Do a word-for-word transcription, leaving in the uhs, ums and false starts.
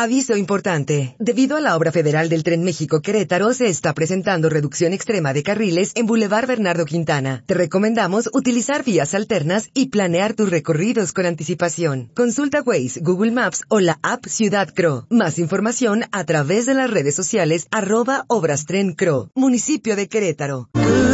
Aviso importante. Debido a la obra federal del Tren México-Querétaro, se está presentando reducción extrema de carriles en Boulevard Bernardo Quintana. Te recomendamos utilizar vías alternas y planear tus recorridos con anticipación. Consulta Waze, Google Maps o la app Ciudad C R O. Más información a través de las redes sociales arroba Obras Tren C R O. Municipio de Querétaro.